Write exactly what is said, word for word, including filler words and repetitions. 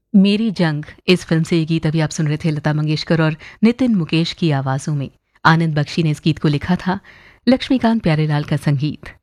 मेरी जंग इस फिल्म से ये गीत अभी आप सुन रहे थे लता मंगेशकर और नितिन मुकेश की आवाज़ों में। आनंद बख्शी ने इस गीत को लिखा था, लक्ष्मीकांत प्यारेलाल का संगीत।